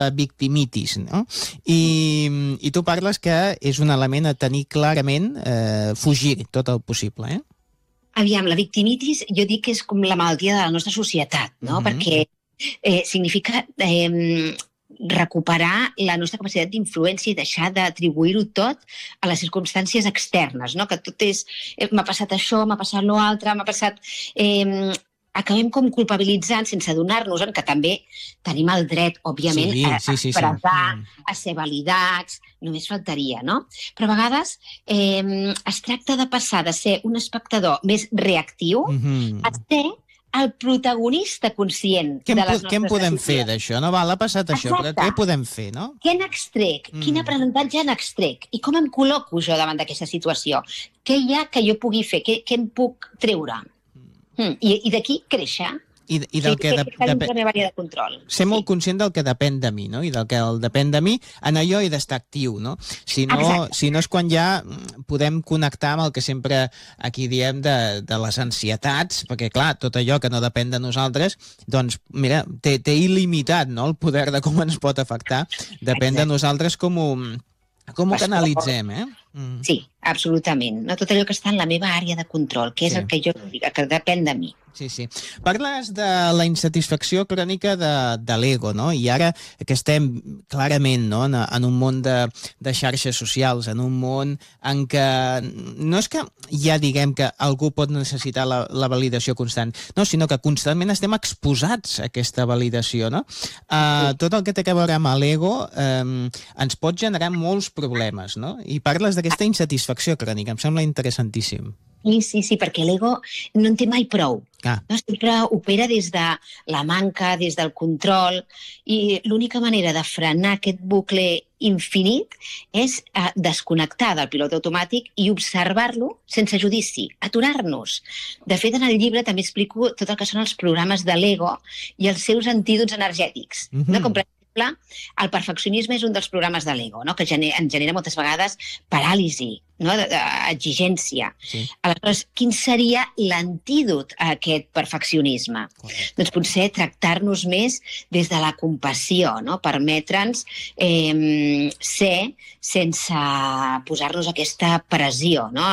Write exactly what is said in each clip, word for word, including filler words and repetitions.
victimitis, no? I, i tu parles que és un element a tenir clarament, eh, fugir tot el possible, eh? Aviam, la victimitis jo dic que és com la malaltia de la nostra societat, no? Mm-hmm. Perquè eh, significa eh, recuperar la nostra capacitat d'influència i deixar d'atribuir-ho tot a les circumstàncies externes, no? Que tot és, eh, m'ha passat això, m'ha passat l'altre, m'ha passat... Eh, acabem com culpabilitzant sense adonar-nos que també tenim el dret, òbviament, sí, a sí, sí, expressar, sí. a ser validats, només faltaria, no? Però a vegades eh, es tracta de passar de ser un espectador més reactiu mm-hmm. a ser el protagonista conscient què de les nostres Què en podem decisions. Fer d'això? No, val, ha passat això, Exacte. Però què podem fer, no? Què n'extrec? Mm. Quin aprenentatge n'extrec? I com em col·loco jo davant d'aquesta situació? Què hi ha que jo pugui fer? Què, què em puc treure? Mm. I, i d'aquí créixer. I, i del sí, que de, de, de, la àrea de control. Ser sí. molt conscient del que depèn de mi, no? I del que el depèn de mi, en allò he d'estar actiu, no? Si no, si no és quan ja podem connectar amb el que sempre aquí diem de, de les ansietats, perquè clar, tot allò que no depèn de nosaltres, doncs mira, té, té il·limitat, no?, el poder de com ens pot afectar. Depèn Exacte. De nosaltres com ho, com ho canalitzem, eh? Mm. Sí, absolutament. No tot allò que està en la meva àrea de control, que és sí. el que jo dic, que depèn de mi. Sí, sí. Parles de la insatisfacció crònica de, de l'ego, no? I ara que estem clarament, no?, en, en un món de, de xarxes socials, en un món en què no és que ja diguem que algú pot necessitar la, la validació constant, no, sinó que constantment estem exposats a aquesta validació, no? Uh, tot el que té a veure amb l'ego um, ens pot generar molts problemes, no? I parles d'aquesta insatisfacció crònica, em sembla interessantíssim. Sí, sí, sí, perquè l'ego no en té mai prou. Ah. No? Sempre opera des de la manca, des del control, i l'única manera de frenar aquest bucle infinit és eh, desconnectar del pilot automàtic i observar-lo sense judici, aturar-nos. De fet, en el llibre també explico tot el que són els programes de l'ego i els seus antídots energètics. Mm-hmm. No? Com per exemple, el perfeccionisme és un dels programes de l'ego, no? Que gener, ens genera moltes vegades paràlisi, no? Exigència. Sí. Aleshores, quin seria l'antídot a aquest perfeccionisme? Correcte. Doncs potser tractar-nos més des de la compassió, no? Permetre'ns eh, ser sense posar-nos aquesta pressió, no?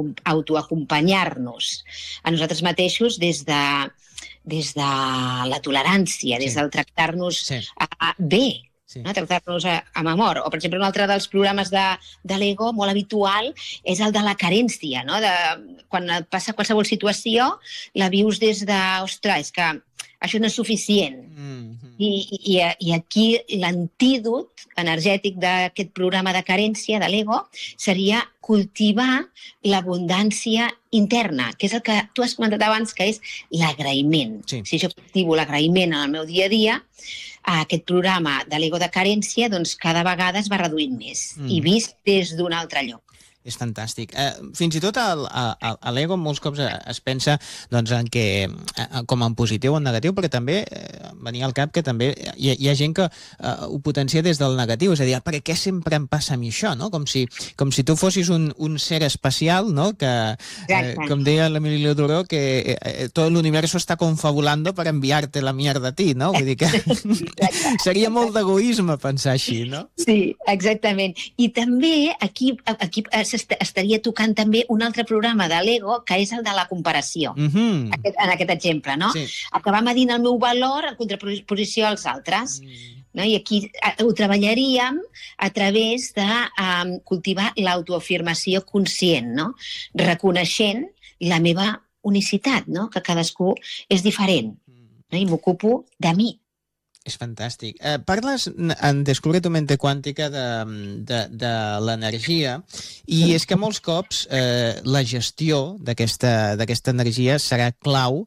Autoacompanyar-nos a nosaltres mateixos des de des de la tolerància, des sí. del tractar-nos sí. uh, bé, sí. no? Tractar-nos uh, amb amor. O, per exemple, un altre dels programes de, de l'ego molt habitual és el de la carència, no? De, quan et passa qualsevol situació, la vius des de, ostres, és que això no és suficient. Mm-hmm. I, i, I aquí l'antídot energètic d'aquest programa de carència de l'ego seria cultivar l'abundància interna, que és el que tu has comentat abans, que és l'agraïment. Sí. Si jo cultivo l'agraïment en el meu dia a dia, aquest programa de l'ego de carència doncs cada vegada es va reduint més mm. i vist des d'un altre lloc. És fantàstic. Eh, fins i tot a, a, a l'ego molts cops es pensa doncs, en que, com en positiu o en negatiu, però també eh, venia al cap que també hi ha, hi ha gent que eh, ho potencia des del negatiu, és a dir, per què sempre em passa a mi això, no? Com si, com si tu fossis un, un ser especial, no? Que, eh, com deia l'Emilio Duró, que eh, tot l'univers està confabulando per enviar-te la mierda a ti, no? Vull dir que seria molt d'egoisme pensar així, no? Sí, exactament. I també aquí, aquí estaria tocant també un altre programa de l'ego, que és el de la comparació, mm-hmm. aquest, en aquest exemple, no? Sí. Acabar medint el meu valor en contraposició als altres. Mm. No? I aquí ho treballaríem a través de um, cultivar l'autoafirmació conscient, no? Reconeixent la meva unicitat, no? Que cadascú és diferent, no? I m'ocupo de mi. És fantàstic. Eh, parles en Descubre tu mente quàntica de, de, de l'energia i és que molts cops eh, la gestió d'aquesta d'aquesta energia serà clau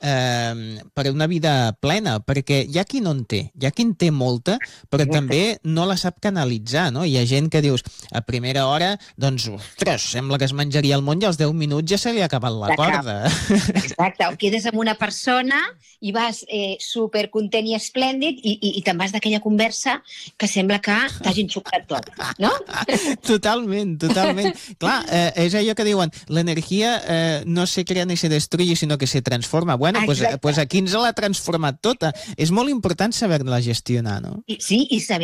eh, per una vida plena, perquè hi ha qui no en té, hi ha qui en té molta, però també no la sap canalitzar, no? Hi ha gent que dius, a primera hora, doncs, ostres, sembla que es menjaria el món i als deu minuts ja se li ha acabat la corda. Exacte, o quedes amb una persona i vas eh, supercontent i esplèndid i, i, i te'n vas d'aquella conversa que sembla que t'hagin xocat tot, no? Totalment, totalment. Clar, eh, és allò que diuen, l'energia eh, no se crea ni se destruye, sinó que se transforma. Bueno, doncs pues, pues aquí ens l'ha transformat tota. És molt important saber-la gestionar, no? Sí, i saber